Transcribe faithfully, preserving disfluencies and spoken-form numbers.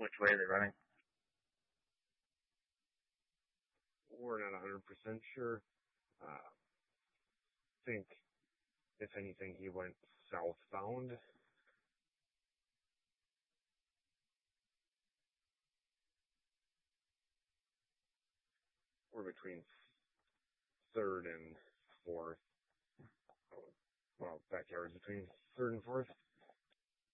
Which way are they running? We're not one hundred percent sure. Uh, I think, if anything, he went southbound. We're between third and fourth. Well, backyards between third and fourth.